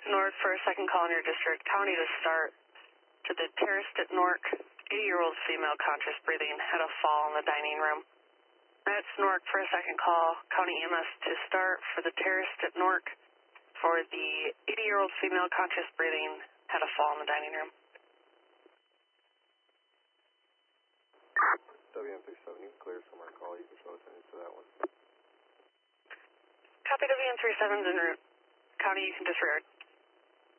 North for a second call in your district. County to start to the terraced at Newark. 80-year-old female conscious breathing had a fall in the dining room. That's Newark for a second call. County EMS to start for the terraced at Newark for the 80-year-old female conscious breathing had a fall in the dining room. WM37, you clear somewhere call. You can show attention to that one. Copy WM37's en route. County, you can disregard.